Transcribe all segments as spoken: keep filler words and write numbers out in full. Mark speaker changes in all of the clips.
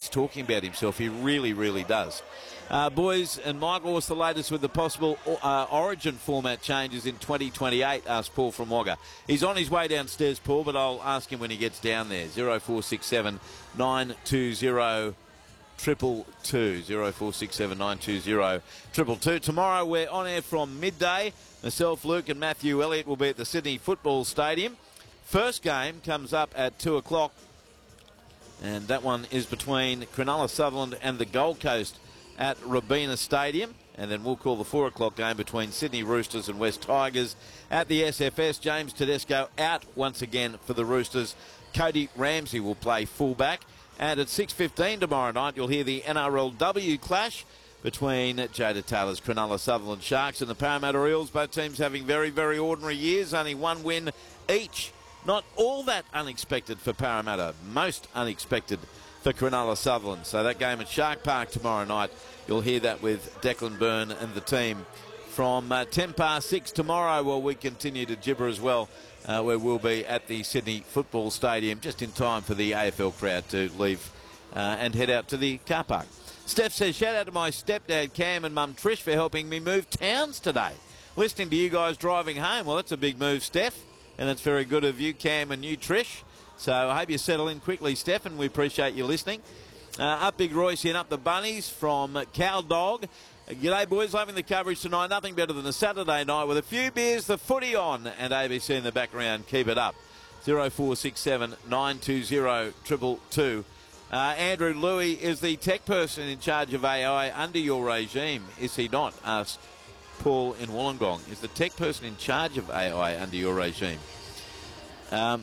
Speaker 1: likes talking about himself. He really, really does. Uh, boys and Michael, what's the latest with the possible uh, Origin format changes in twenty twenty-eight? Asked Paul from Wagga. He's on his way downstairs, Paul, but I'll ask him when he gets down there. zero four six seven nine two zero triple two. zero four six seven nine two zero triple two. Tomorrow we're on air from midday. Myself, Luke and Matthew Elliott will be at the Sydney Football Stadium. First game comes up at two o'clock, and that one is between Cronulla Sutherland and the Gold Coast at Robina Stadium. And then we'll call the four o'clock game between Sydney Roosters and West Tigers at the S F S. James Tedesco out once again for the Roosters. Cody Ramsey will play fullback. And at six fifteen tomorrow night, you'll hear the N R L W clash between Jada Taylor's Cronulla Sutherland Sharks and the Parramatta Eels. Both teams having very, very ordinary years, only one win each. Not all that unexpected for Parramatta, most unexpected for Cronulla Sutherland. So that game at Shark Park tomorrow night, you'll hear that with Declan Byrne and the team from uh, ten past six tomorrow, while we continue to gibber as well, uh, where we'll be at the Sydney Football Stadium just in time for the A F L crowd to leave uh, and head out to the car park. Steph says, shout out to my stepdad Cam and mum Trish for helping me move towns today. Listening to you guys driving home. Well, that's a big move, Steph, and it's very good of you, Cam, and you, Trish. So I hope you settle in quickly, Steph, and we appreciate you listening. Uh, up Big Royce in up the bunnies from Cow Dog. Uh, g'day, boys. Loving the coverage tonight. Nothing better than a Saturday night with a few beers, the footy on, and A B C in the background. Keep it up. zero four six seven nine two zero two two. Uh, Andrew Louis is the tech person in charge of A I under your regime, is he not? Asked Paul in Wollongong. Is the tech person in charge of A I under your regime? Um,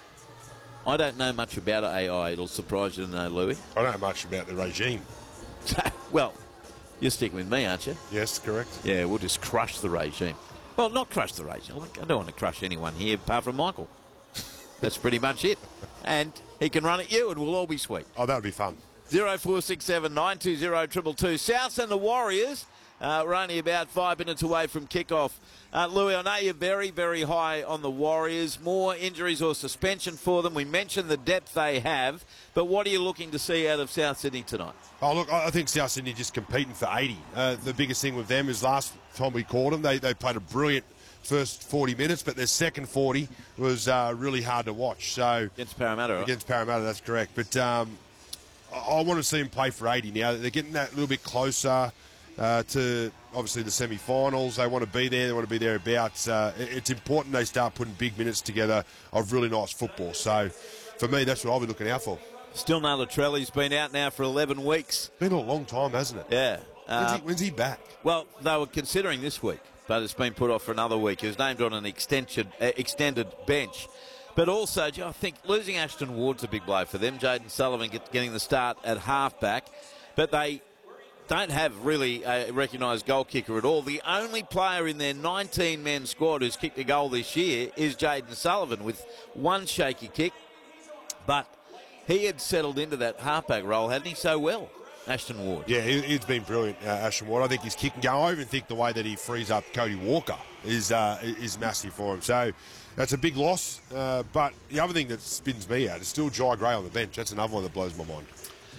Speaker 1: I don't know much about A I. It'll surprise you to know, Louis.
Speaker 2: I don't know much about the regime.
Speaker 1: Well, you're sticking with me, aren't you?
Speaker 2: Yes, correct.
Speaker 1: Yeah, we'll just crush the regime. Well, not crush the regime. I don't want to crush anyone here apart from Michael. That's pretty much it. And he can run at you and we'll all be sweet.
Speaker 2: Oh, that would be fun.
Speaker 1: zero four six seven nine two zero two two two. Souths and the Warriors. Uh, we're only about five minutes away from kickoff. Uh, Louis, I know you're very, very high on the Warriors. More injuries or suspension for them. We mentioned the depth they have, but what are you looking to see out of South Sydney tonight?
Speaker 2: Oh, look, I think South Sydney just competing for eighty. Uh, the biggest thing with them is last time we caught them, they, they played a brilliant first forty minutes, but their second forty was uh, really hard to watch. So
Speaker 1: Against Parramatta, right?
Speaker 2: Against Parramatta, that's correct. But um, I, I want to see them play for eighty now. They're getting that little bit closer uh, to, obviously, the semi-finals. They want to be there. They want to be thereabouts. Uh, it, it's important they start putting big minutes together of really nice football. So, for me, that's what I'll be looking out for.
Speaker 1: Still no Latrelli's been out now for eleven weeks.
Speaker 2: Been a long time, hasn't it?
Speaker 1: Yeah.
Speaker 2: When's,
Speaker 1: Uh,
Speaker 2: he, when's he back?
Speaker 1: well, they were considering this week, but it's been put off for another week. He was named on an extension, uh, extended bench. But also, I think losing Ashton Ward's a big blow for them. Jaden Sullivan get, getting the start at halfback. But they don't have really a recognised goal kicker at all. The only player in their nineteen-man squad who's kicked a goal this year is Jaden Sullivan with one shaky kick. But he had settled into that halfback role, hadn't he, so well, Ashton Ward?
Speaker 2: Yeah, he, he's been brilliant, uh, Ashton Ward. I think his kicking game, I even think the way that he frees up Cody Walker is uh, is massive for him. So that's a big loss. Uh, but the other thing that spins me out is still Jai Gray on the bench. That's another one that blows my mind.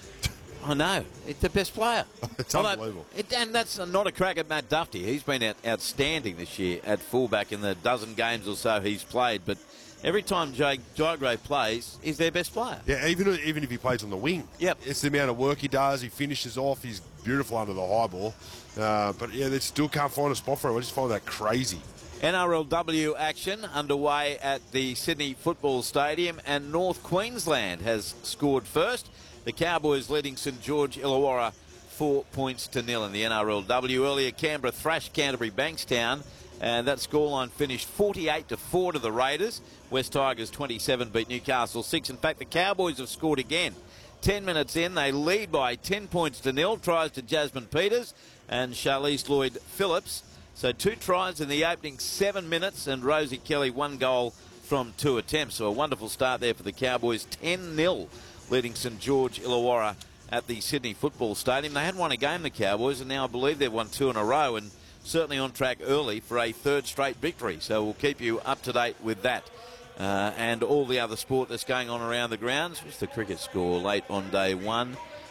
Speaker 1: I know. It's the best player.
Speaker 2: It's
Speaker 1: Although,
Speaker 2: unbelievable.
Speaker 1: It, and that's not a crack at Matt Duffy. He's been out, outstanding this year at fullback in the dozen games or so he's played. But every time Jai, Jai Gray plays, he's their best player.
Speaker 2: Yeah, even even if he plays on the wing.
Speaker 1: Yep.
Speaker 2: It's the amount of work he does. He finishes off. He's beautiful under the high ball. Uh, but, yeah, they still can't find a spot for him. I just find that crazy.
Speaker 1: N R L W action underway at the Sydney Football Stadium, and North Queensland has scored first. The Cowboys leading St George Illawarra four points to nil in the N R L W. Earlier, Canberra thrashed Canterbury Bankstown, and that scoreline finished forty-eight to four to the Raiders. West Tigers twenty-seven beat Newcastle six. In fact, the Cowboys have scored again. Ten minutes in, they lead by ten points to nil. Tries to Jasmine Peters and Charlize Lloyd-Phillips. So two tries in the opening seven minutes, and Rosie Kelly one goal from two attempts. So a wonderful start there for the Cowboys. ten nil leading St George Illawarra at the Sydney Football Stadium. They hadn't won a game, the Cowboys, and now I believe they've won two in a row, and certainly on track early for a third straight victory. So we'll keep you up to date with that. Uh, and all the other sport that's going on around the grounds. What's the cricket score late on day one?